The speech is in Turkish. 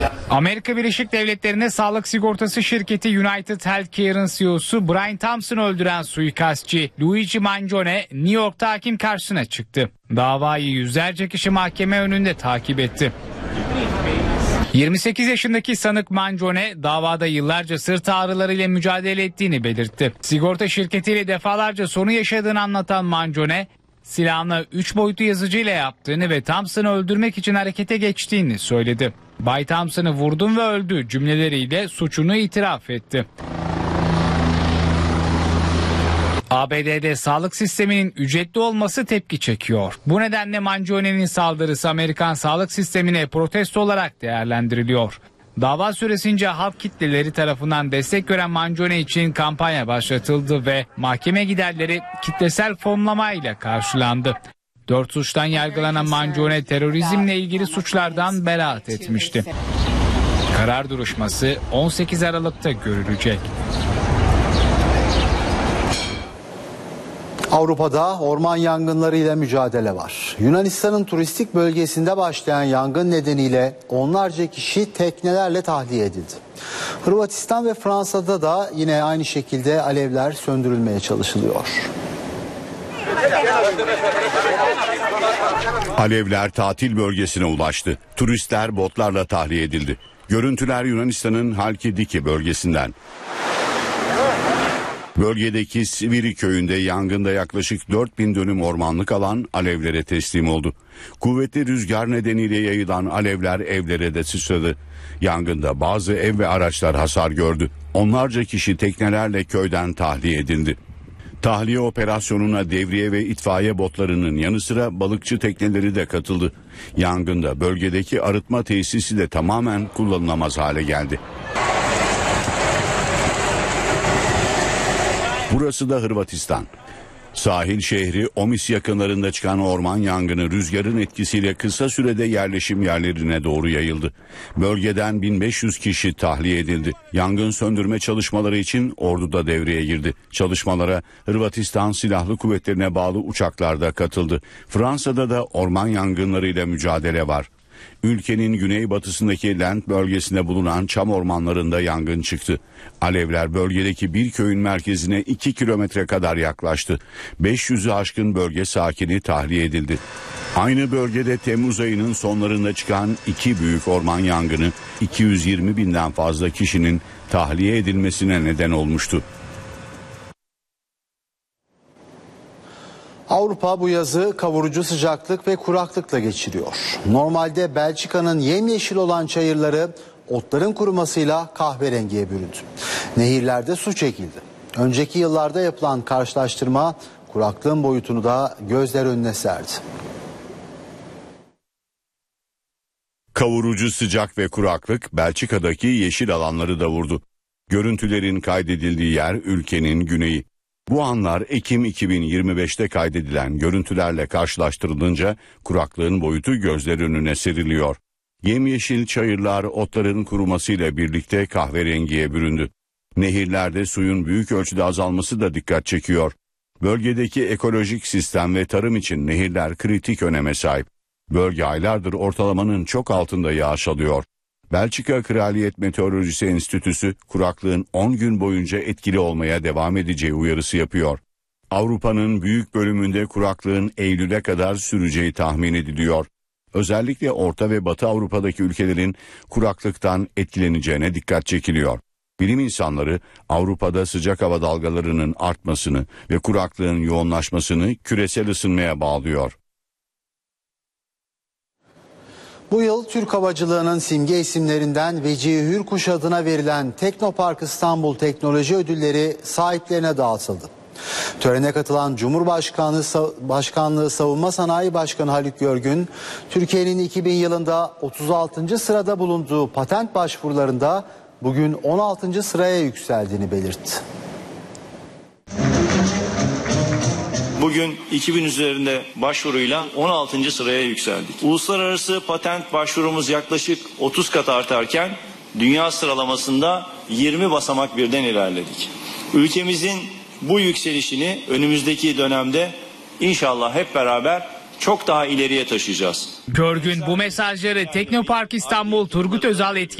Amerika Birleşik Devletleri'nde sağlık sigortası şirketi United Healthcare'ın CEO'su Brian Thompson'ı öldüren suikastçı Luigi Mangione New York'ta hakim karşısına çıktı. Davayı yüzlerce kişi mahkeme önünde takip etti. 28 yaşındaki sanık Mangione davada yıllarca sırt ağrılarıyla mücadele ettiğini belirtti. Sigorta şirketiyle defalarca sorun yaşadığını anlatan Mangione, silahını 3 boyutlu yazıcıyla yaptığını ve Thompson'ı öldürmek için harekete geçtiğini söyledi. Bay Thompson'ı vurdum ve öldü cümleleriyle suçunu itiraf etti. ABD'de sağlık sisteminin ücretli olması tepki çekiyor. Bu nedenle Mangione'nin saldırısı Amerikan sağlık sistemine protesto olarak değerlendiriliyor. Dava süresince halk kitleleri tarafından destek gören Mangione için kampanya başlatıldı ve mahkeme giderleri kitlesel fonlamayla karşılandı. 4 suçtan yargılanan Mangione terörizmle ilgili suçlardan beraat etmişti. Karar duruşması 18 Aralık'ta görülecek. Avrupa'da orman yangınları ile mücadele var. Yunanistan'ın turistik bölgesinde başlayan yangın nedeniyle onlarca kişi teknelerle tahliye edildi. Hırvatistan ve Fransa'da da yine aynı şekilde alevler söndürülmeye çalışılıyor. Alevler tatil bölgesine ulaştı. Turistler botlarla tahliye edildi. Görüntüler Yunanistan'ın Halkidiki bölgesinden. Bölgedeki Siviri köyünde yangında yaklaşık 4000 dönüm ormanlık alan alevlere teslim oldu. Kuvvetli rüzgar nedeniyle yayılan alevler evlere de sıçradı. Yangında bazı ev ve araçlar hasar gördü. Onlarca kişi teknelerle köyden tahliye edildi. Tahliye operasyonuna devriye ve itfaiye botlarının yanı sıra balıkçı tekneleri de katıldı. Yangında bölgedeki arıtma tesisi de tamamen kullanılamaz hale geldi. Burası da Hırvatistan. Sahil şehri Omis yakınlarında çıkan orman yangını rüzgarın etkisiyle kısa sürede yerleşim yerlerine doğru yayıldı. Bölgeden 1500 kişi tahliye edildi. Yangın söndürme çalışmaları için ordu da devreye girdi. Çalışmalara Hırvatistan Silahlı Kuvvetlerine bağlı uçaklar da katıldı. Fransa'da da orman yangınlarıyla mücadele var. Ülkenin güneybatısındaki Lent bölgesinde bulunan çam ormanlarında yangın çıktı. Alevler bölgedeki bir köyün merkezine 2 kilometre kadar yaklaştı. 500'ü aşkın bölge sakini tahliye edildi. Aynı bölgede Temmuz ayının sonlarında çıkan 2 büyük orman yangını 220 binden fazla kişinin tahliye edilmesine neden olmuştu. Avrupa bu yazı kavurucu sıcaklık ve kuraklıkla geçiriyor. Normalde Belçika'nın yemyeşil olan çayırları otların kurumasıyla kahverengiye büründü. Nehirlerde su çekildi. Önceki yıllarda yapılan karşılaştırma kuraklığın boyutunu da gözler önüne serdi. Kavurucu sıcak ve kuraklık Belçika'daki yeşil alanları da vurdu. Görüntülerin kaydedildiği yer ülkenin güneyi. Bu anlar Ekim 2025'te kaydedilen görüntülerle karşılaştırılınca kuraklığın boyutu gözler önüne seriliyor. Yemyeşil çayırlar otların kurumasıyla birlikte kahverengiye büründü. Nehirlerde suyun büyük ölçüde azalması da dikkat çekiyor. Bölgedeki ekolojik sistem ve tarım için nehirler kritik öneme sahip. Bölge aylardır ortalamanın çok altında yağış alıyor. Belçika Kraliyet Meteorolojisi Enstitüsü kuraklığın 10 gün boyunca etkili olmaya devam edeceği uyarısı yapıyor. Avrupa'nın büyük bölümünde kuraklığın Eylül'e kadar süreceği tahmin ediliyor. Özellikle Orta ve Batı Avrupa'daki ülkelerin kuraklıktan etkileneceğine dikkat çekiliyor. Bilim insanları Avrupa'da sıcak hava dalgalarının artmasını ve kuraklığın yoğunlaşmasını küresel ısınmaya bağlıyor. Bu yıl Türk havacılığının simge isimlerinden Vecihi Hürkuş adına verilen Teknopark İstanbul Teknoloji Ödülleri sahiplerine dağıtıldı. Törene katılan Cumhurbaşkanlığı Savunma Sanayi Başkanı Haluk Görgün, Türkiye'nin 2000 yılında 36. sırada bulunduğu patent başvurularında bugün 16. sıraya yükseldiğini belirtti. Bugün 2000 üzerinde başvuruyla 16. sıraya yükseldik. Uluslararası patent başvurumuz yaklaşık 30 kat artarken dünya sıralamasında 20 basamak birden ilerledik. Ülkemizin bu yükselişini önümüzdeki dönemde inşallah hep beraber çok daha ileriye taşıyacağız. Görgün bu mesajları Teknopark İstanbul Turgut Özal